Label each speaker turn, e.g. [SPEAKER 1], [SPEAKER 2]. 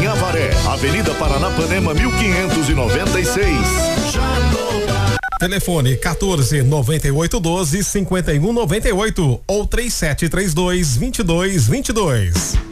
[SPEAKER 1] Avaré, Avenida Paranapanema 1596.
[SPEAKER 2] Telefone 149812-5198 ou 3732-2222.